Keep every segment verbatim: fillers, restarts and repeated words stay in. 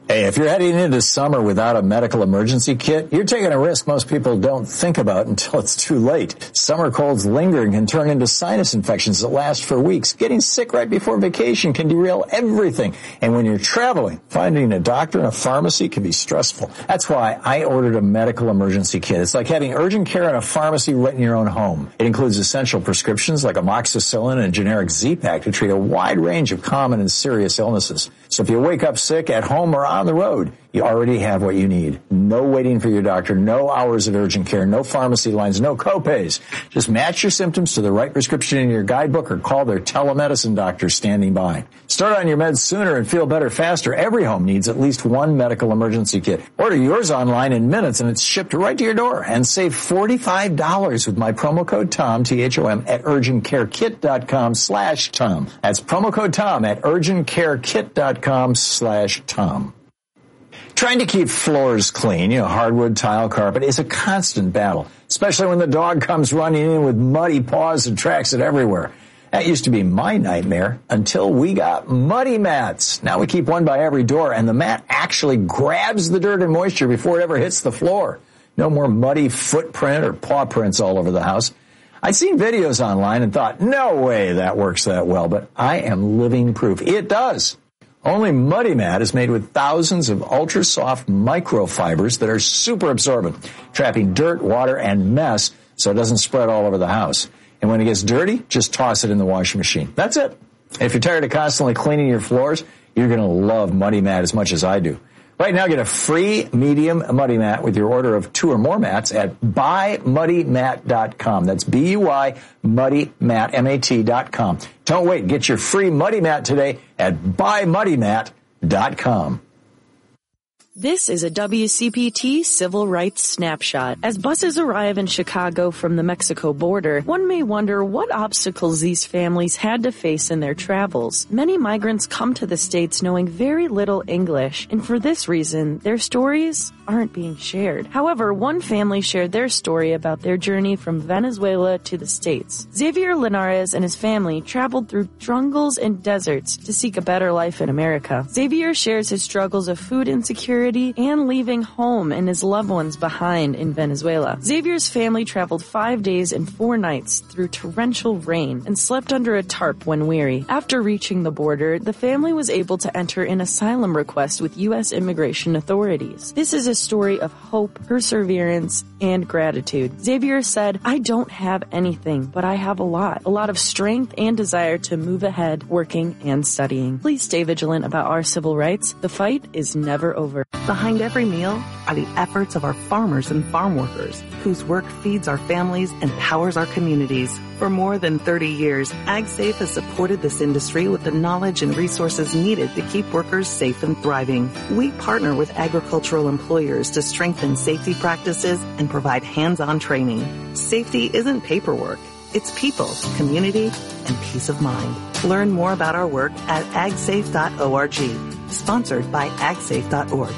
Hey, if you're heading into summer without a medical emergency kit, you're taking a risk most people don't think about until it's too late. Summer colds linger and can turn into sinus infections that last for weeks. Getting sick right before vacation can derail everything. And when you're traveling, finding a doctor and a pharmacy can be stressful. That's why I ordered a medical emergency kit. It's like having urgent care in a pharmacy right in your own home. It includes essential prescriptions like amoxicillin and generic Z-Pak to treat a wide range of common and serious illnesses. So if you wake up sick at home or on the road, you already have what you need. No waiting for your doctor, no hours of urgent care, no pharmacy lines, no copays. Just match your symptoms to the right prescription in your guidebook or call their telemedicine doctor standing by. Start on your meds sooner and feel better faster. Every home needs at least one medical emergency kit. Order yours online in minutes and it's shipped right to your door. And save forty-five dollars with my promo code TOM, T H O M, at urgentcarekit.com slash Tom. That's promo code TOM at urgentcarekit.com slash Tom. Trying to keep floors clean, you know, hardwood, tile, carpet, is a constant battle, especially when the dog comes running in with muddy paws and tracks it everywhere. That used to be my nightmare until we got muddy mats. Now we keep one by every door, and the mat actually grabs the dirt and moisture before it ever hits the floor. No more muddy footprint or paw prints all over the house. I'd seen videos online and thought, no way that works that well, but I am living proof. It does. Only Muddy Mat is made with thousands of ultra-soft microfibers that are super absorbent, trapping dirt, water, and mess so it doesn't spread all over the house. And when it gets dirty, just toss it in the washing machine. That's it. If you're tired of constantly cleaning your floors, you're going to love Muddy Mat as much as I do. Right now, get a free medium Muddy Mat with your order of two or more mats at buy muddy mat dot com. That's B U I, Muddy Mat, M A T dot com. Don't wait. Get your free Muddy Mat today at buy muddy mat dot com. This is a W C P T Civil Rights Snapshot. As buses arrive in Chicago from the Mexico border, one may wonder what obstacles these families had to face in their travels. Many migrants come to the States knowing very little English, and for this reason, their stories aren't being shared. However, one family shared their story about their journey from Venezuela to the States. Xavier Linares and his family traveled through jungles and deserts to seek a better life in America. Xavier shares his struggles of food insecurity and leaving home and his loved ones behind in Venezuela. Xavier's family traveled five days and four nights through torrential rain and slept under a tarp when weary. After reaching the border, the family was able to enter an asylum request with U S immigration authorities. This is a story of hope, perseverance, and gratitude. Xavier said, "I don't have anything, but I have a lot. A lot of strength and desire to move ahead, working and studying." Please stay vigilant about our civil rights. The fight is never over. Behind every meal are the efforts of our farmers and farm workers, whose work feeds our families and powers our communities. For more than thirty years, AgSafe has supported this industry with the knowledge and resources needed to keep workers safe and thriving. We partner with agricultural employers to strengthen safety practices and provide hands-on training. Safety isn't paperwork. It's people, community, and peace of mind. Learn more about our work at ag safe dot org. Sponsored by ag safe dot org.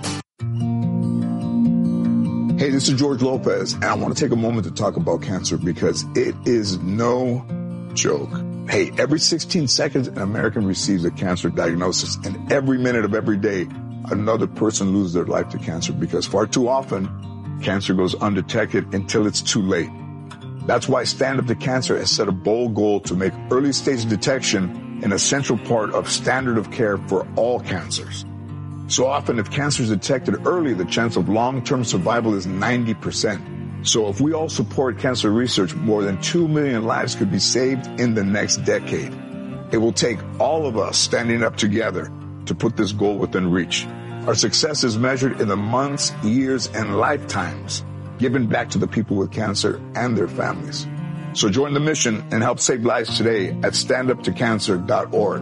Hey, this is George Lopez, and I want to take a moment to talk about cancer because it is no joke. Hey, every sixteen seconds, an American receives a cancer diagnosis, and every minute of every day, another person loses their life to cancer because far too often, cancer goes undetected until it's too late. That's why Stand Up to Cancer has set a bold goal to make early stage detection an essential part of standard of care for all cancers. So often, if cancer is detected early, the chance of long-term survival is ninety percent. So if we all support cancer research, more than two million lives could be saved in the next decade. It will take all of us standing up together to put this goal within reach. Our success is measured in the months, years, and lifetimes given back to the people with cancer and their families. So join the mission and help save lives today at stand up to cancer dot org.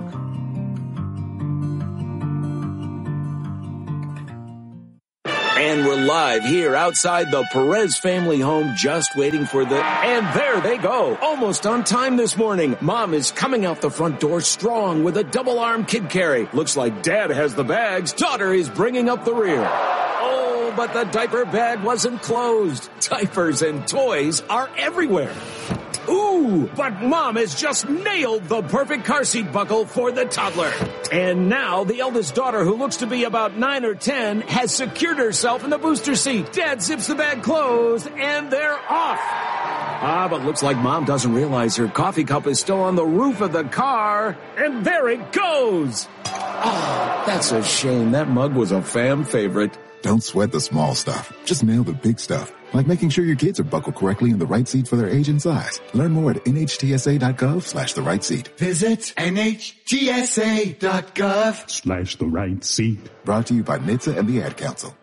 And we're live here outside the Perez family home, just waiting for the... And there they go, almost on time this morning. Mom is coming out the front door strong with a double-arm kid carry. Looks like Dad has the bags. Daughter is bringing up the rear. Oh, but the diaper bag wasn't closed. Diapers and toys are everywhere. Ooh, but Mom has just nailed the perfect car seat buckle for the toddler. And now the eldest daughter, who looks to be about nine or ten, has secured herself in the booster seat. Dad zips the bag closed, and they're off. Ah, but looks like Mom doesn't realize her coffee cup is still on the roof of the car. And there it goes. Oh, that's a shame. That mug was a fan favorite. Don't sweat the small stuff. Just nail the big stuff. Like making sure your kids are buckled correctly in the right seat for their age and size. Learn more at nhtsa.gov slash the right seat. Visit nhtsa.gov slash the right seat. Brought to you by N H T S A and the Ad Council.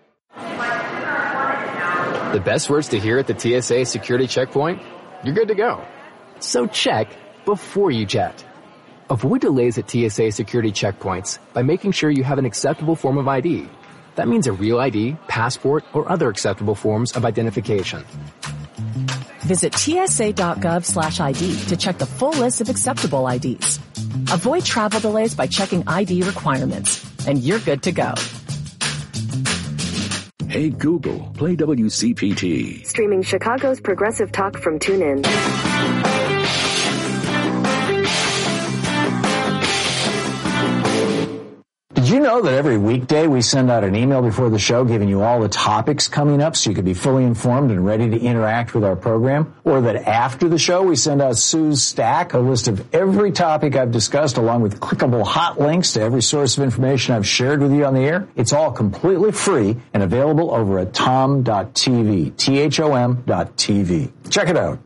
The best words to hear at the T S A security checkpoint? You're good to go. So check before you jet. Avoid delays at T S A security checkpoints by making sure you have an acceptable form of I D. That means a real I D, passport, or other acceptable forms of identification. Visit tsa.gov slash ID to check the full list of acceptable I Ds. Avoid travel delays by checking I D requirements, and you're good to go. Hey Google, play W C P T. Streaming Chicago's progressive talk from TuneIn. Did you know that every weekday we send out an email before the show giving you all the topics coming up so you can be fully informed and ready to interact with our program? Or that after the show we send out Sue's Stack, a list of every topic I've discussed along with clickable hot links to every source of information I've shared with you on the air? It's all completely free and available over at tom dot t v, T H O M dot T V. Check it out.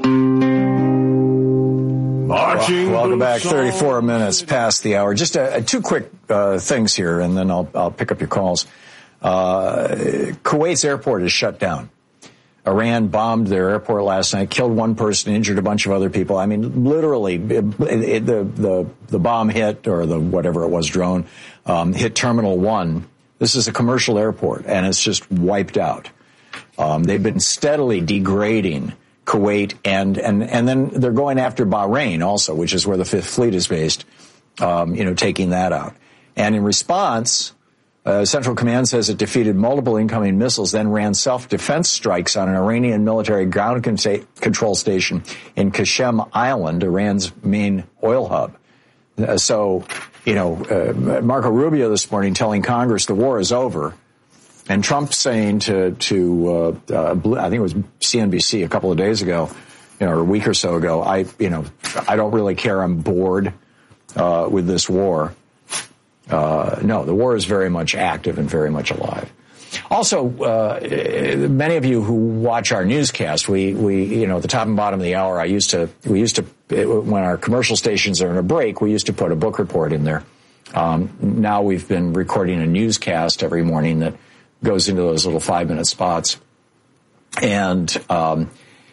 Well, welcome back. thirty-four minutes past the hour. Just uh, two quick uh, things here, and then I'll, I'll pick up your calls. Uh, Kuwait's airport is shut down. Iran bombed their airport last night, killed one person, injured a bunch of other people. I mean, literally, it, it, the the the bomb hit, or the whatever it was, drone, um, hit Terminal One. This is a commercial airport, and it's just wiped out. Um, they've been steadily degrading Kuwait, and, and, and then they're going after Bahrain also, which is where the Fifth Fleet is based, um, you know, taking that out. And in response, uh, Central Command says it defeated multiple incoming missiles, then ran self-defense strikes on an Iranian military ground con- control station in Qashem Island, Iran's main oil hub. Uh, so, you know, uh, Marco Rubio this morning telling Congress the war is over. And Trump saying to, to uh, uh, I think it was C N B C a couple of days ago, you know, or a week or so ago, I, you know, I don't really care. I'm bored uh, with this war. Uh, no, the war is very much active and very much alive. Also, uh, many of you who watch our newscast, we, we, you know, at the top and bottom of the hour, I used to, we used to, when our commercial stations are in a break, we used to put a book report in there. Um, now we've been recording a newscast every morning that goes into those little five-minute spots. And um,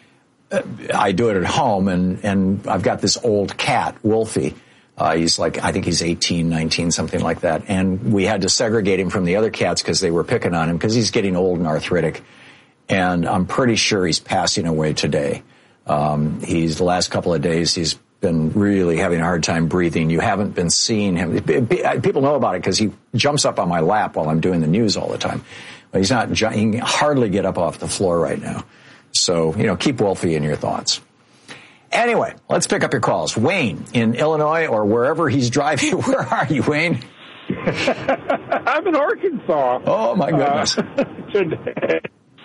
I do it at home, and, and I've got this old cat, Wolfie. Uh, he's like, I think he's eighteen, nineteen, something like that. And we had to segregate him from the other cats because they were picking on him because he's getting old and arthritic. And I'm pretty sure he's passing away today. Um, he's the last couple of days, he's been really having a hard time breathing. You haven't been seeing him. People know about it because he jumps up on my lap while I'm doing the news all the time. But he's not, he can hardly get up off the floor right now. So, you know, keep Wolfie in your thoughts. Anyway, let's pick up your calls. Wayne in Illinois or wherever he's driving. Where are you, Wayne? I'm in Arkansas. Oh, my goodness. Uh, today.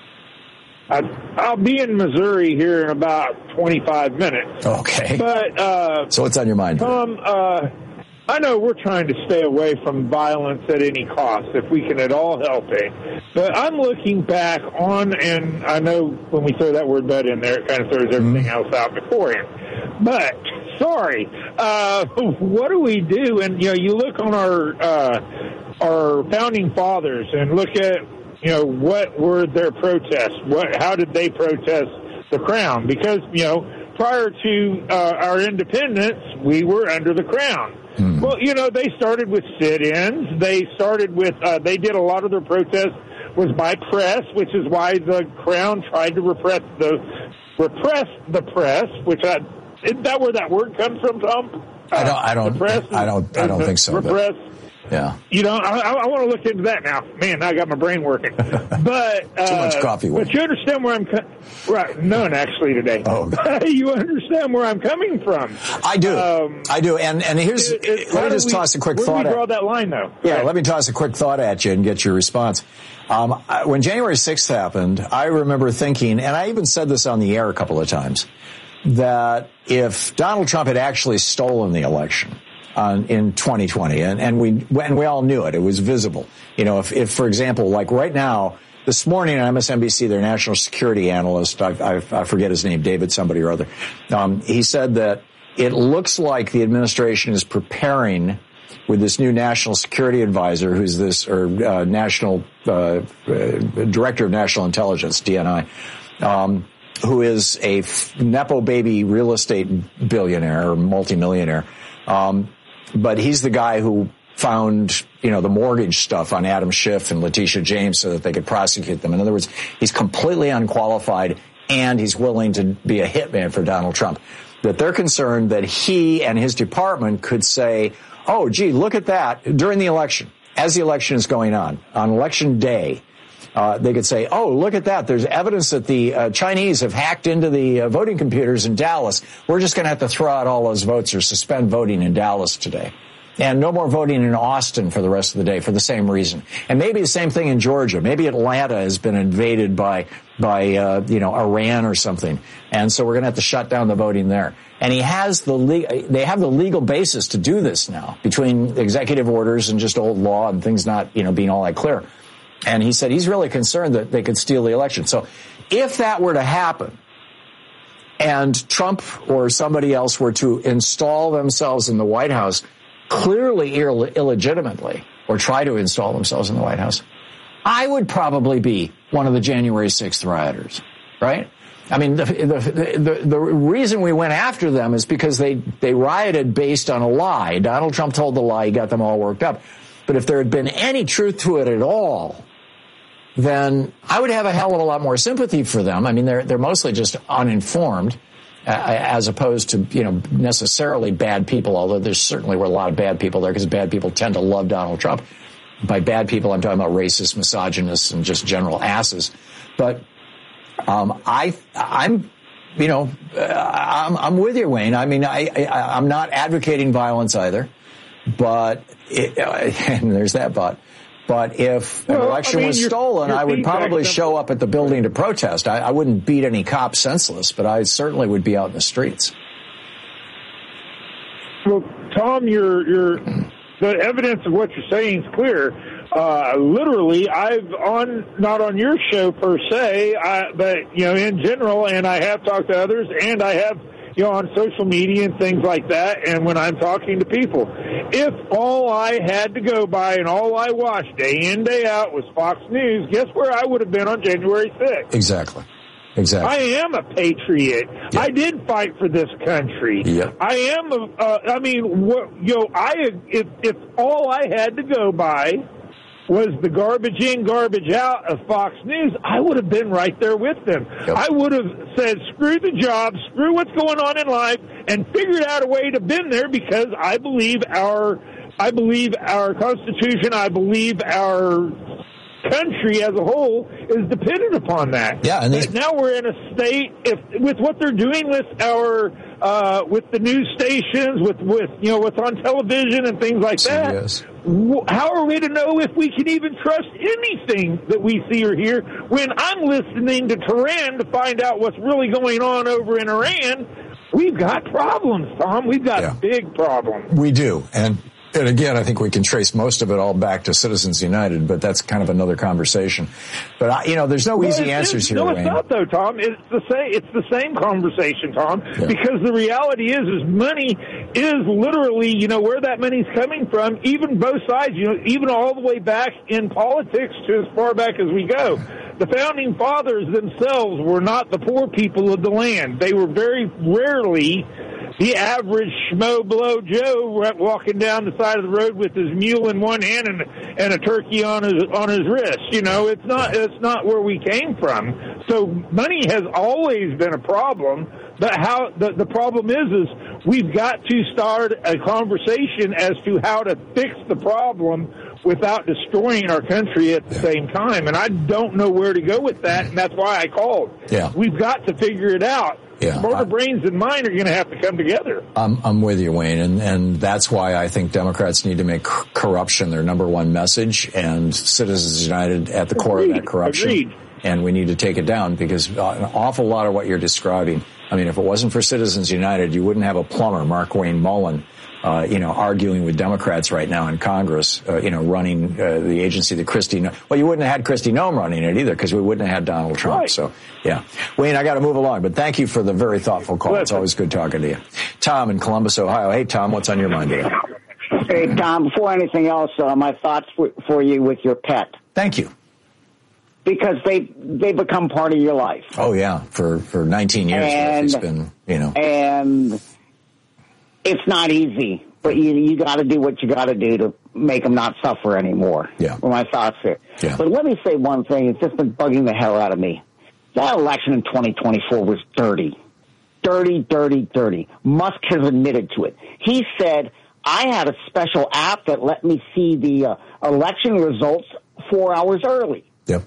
I'll be in Missouri here in about twenty-five minutes. Okay. But, uh... So what's on your mind? Tom, uh, I know we're trying to stay away from violence at any cost, if we can at all help it. But I'm looking back on, and I know when we throw that word "but" in there, it kind of throws everything mm-hmm. else out beforehand. But, sorry, uh, what do we do? And, you know, you look on our, uh, our founding fathers and look at, you know, what were their protests? What, how did they protest the crown? Because, you know, prior to uh, our independence, we were under the crown. Mm. Well, you know, they started with sit-ins. They started with, uh, they did a lot of their protests was by press, which is why the crown tried to repress the, repress the press, which I, isn't that where that word comes from, Tom? Uh, I don't, I don't, press I don't, I don't think so. Repress. Yeah. You know, I, I want to look into that now. Man, I got my brain working. But uh, too much coffee. But you understand where I'm co- right? None actually today. Oh. You understand where I'm coming from? I do. Um, I do. And and here's it, it, let me just we, toss a quick where thought. Where do we draw at, that line, though? Yeah. Right. Let me toss a quick thought at you and get your response. Um, I, when January sixth happened, I remember thinking, and I even said this on the air a couple of times, that if Donald Trump had actually stolen the election on, in twenty twenty, and, and we and we all knew it, it was visible. You know, if, if for example, like right now, this morning on M S N B C, their national security analyst, I, I, I forget his name, David somebody or other, um, he said that it looks like the administration is preparing with this new national security advisor, who's this, or uh, national uh, uh, director of national intelligence, D N I, um, who is a f- nepo baby real estate billionaire or multimillionaire. Um, but he's the guy who found, you know, the mortgage stuff on Adam Schiff and Letitia James so that they could prosecute them. In other words, he's completely unqualified and he's willing to be a hitman for Donald Trump. That they're concerned that he and his department could say, oh, gee, look at that during the election, as the election is going on, on election day. Uh, they could say, oh, look at that. There's evidence that the uh, Chinese have hacked into the uh, voting computers in Dallas. We're just going to have to throw out all those votes or suspend voting in Dallas today. And no more voting in Austin for the rest of the day for the same reason. And maybe the same thing in Georgia. Maybe Atlanta has been invaded by, by, uh, you know, Iran or something. And so we're going to have to shut down the voting there. And he has the le- they have the legal basis to do this now between executive orders and just old law and things not, you know, being all that clear. And he said he's really concerned that they could steal the election. So if that were to happen and Trump or somebody else were to install themselves in the White House clearly Ill- illegitimately or try to install themselves in the White House, I would probably be one of the January sixth rioters, right? I mean, the, the, the, the reason we went after them is because they, they rioted based on a lie. Donald Trump told the lie, he got them all worked up. But if there had been any truth to it at all, then I would have a hell of a lot more sympathy for them. I mean, they're, they're mostly just uninformed, uh, as opposed to, you know, necessarily bad people, although there certainly were a lot of bad people there because bad people tend to love Donald Trump. By bad people, I'm talking about racist, misogynists, and just general asses. But um, I, I'm, you know, uh, I'm, I'm with you, Wayne. I mean, I, I, I'm not advocating violence either, but it, uh, and there's that but. But if well, an election I mean, was your, stolen, your I would probably simple. show up at the building to protest. I, I wouldn't beat any cops senseless, but I certainly would be out in the streets. Well, Tom, your your the evidence of what you're saying is clear. Uh, literally, I've on not on your show per se, I, but you know, in general, and I have talked to others, and I have, you know, on social media and things like that, and when I'm talking to people, if all I had to go by and all I watched day in, day out was Fox News, guess where I would have been on January sixth? Exactly. Exactly. I am a patriot. Yep. I did fight for this country. Yep. I am a, uh, I mean, what, you know, I, if, if all I had to go by was the garbage in, garbage out of Fox News, I would have been right there with them. Yep. I would have said, screw the job, screw what's going on in life, and figured out a way to been there because I believe our, I believe our Constitution, I believe our country as a whole is dependent upon that. Yeah, and these- but now we're in a state, if with what they're doing with our, uh, with the news stations, with, with, you know, what's on television and things like that. Yes. How are we to know if we can even trust anything that we see or hear when I'm listening to Tehran to find out what's really going on over in Iran? We've got problems, Tom. We've got yeah. big problems. We do. And And again, I think we can trace most of it all back to Citizens United, but that's kind of another conversation. But I, you know, there's no well, easy answers here, No, it's Wayne. not though, Tom. It's the same. It's the same conversation, Tom. Yeah. Because the reality is, is money is literally, you know, where that money's coming from. Even both sides, you know, even all the way back in politics to as far back as we go. The founding fathers themselves were not the poor people of the land. They were very rarely the average schmo blow Joe walking down the side of the road with his mule in one hand and, and a turkey on his on his wrist. You know, it's not it's not where we came from. So money has always been a problem. But how the, the problem is, is we've got to start a conversation as to how to fix the problem without destroying our country at the yeah. same time. And I don't know where to go with that, and that's why I called. Yeah. We've got to figure it out. Yeah. Smarter brains than mine are going to have to come together. I'm, I'm with you, Wayne, and, and that's why I think Democrats need to make c- corruption their number one message, and Citizens United at the Agreed. core of that corruption. Agreed. And we need to take it down, because an awful lot of what you're describing, I mean, if it wasn't for Citizens United, you wouldn't have a plumber, Mark Wayne Mullen, uh, you know, arguing with Democrats right now in Congress, uh, you know, running uh, the agency that Kristi Noem. Well, you wouldn't have had Kristi Noem running it either, because we wouldn't have had Donald Trump. Right. So, yeah. Wayne, I got to move along, but thank you for the very thoughtful call. Listen. It's always good talking to you. Tom in Columbus, Ohio. Hey, Tom, what's on your mind today? Hey, Tom, before anything else, uh, my thoughts for, for you with your pet. Thank you. Because they they become part of your life. Oh, yeah. For, for nineteen years, and, it's been, you know. And it's not easy, but you you got to do what you got to do to make them not suffer anymore. Yeah. Well, my thoughts there. Yeah. But let me say one thing. It's just been bugging the hell out of me. That election in twenty twenty-four was dirty. Dirty, dirty, dirty. Musk has admitted to it. He said, I had a special app that let me see the uh, election results four hours early. Yep.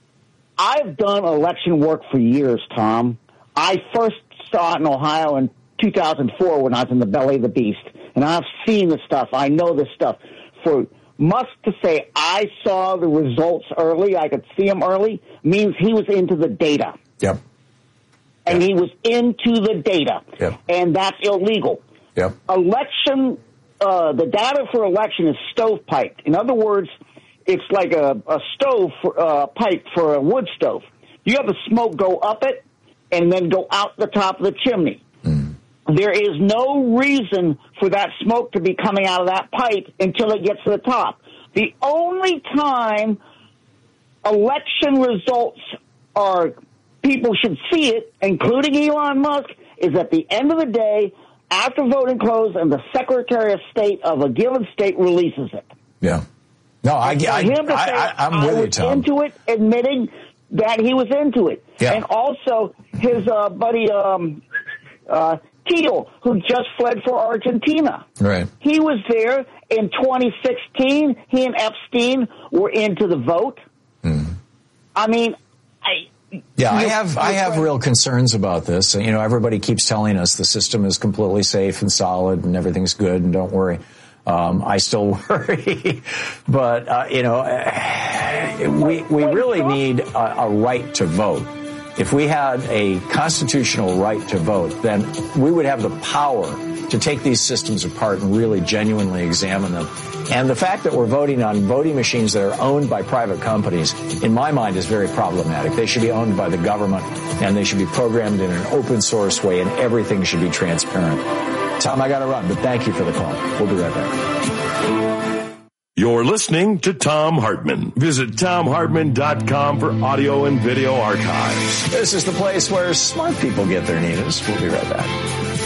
I've done election work for years, Tom. I first saw it in Ohio in two thousand four when I was in the belly of the beast. And I've seen the stuff. I know this stuff. For Musk to say, I saw the results early, I could see them early, means he was into the data. Yep. And yep. he was into the data. Yep. And that's illegal. Yep. Election, uh, the data for election is stovepiped. In other words, it's like a, a stove for, uh, pipe for a wood stove. You have the smoke go up it and then go out the top of the chimney. Mm. There is no reason for that smoke to be coming out of that pipe until it gets to the top. The only time election results are people should see it, including Elon Musk, is at the end of the day after voting closes and the Secretary of State of a given state releases it. Yeah. No, I, I, I, him to I, say, I, I'm with I you, was Tom. into it, admitting that he was into it. Yeah. And also his uh, buddy um, uh, Teal, who just fled for Argentina. Right. He was there in twenty sixteen. He and Epstein were into the vote. Mm. I mean, I... Yeah, I have I have real concerns about this. You know, everybody keeps telling us the system is completely safe and solid and everything's good and don't worry. Um, I still worry, but uh, you know, we we really need a, a right to vote. If we had a constitutional right to vote, then we would have the power to take these systems apart and really genuinely examine them. And the fact that we're voting on voting machines that are owned by private companies, in my mind, is very problematic. They should be owned by the government, and they should be programmed in an open source way, and everything should be transparent. Tom, I got to run, but thank you for the call. We'll be right back. You're listening to Thom Hartmann. Visit Thom Hartmann dot com for audio and video archives. This is the place where smart people get their news. We'll be right back.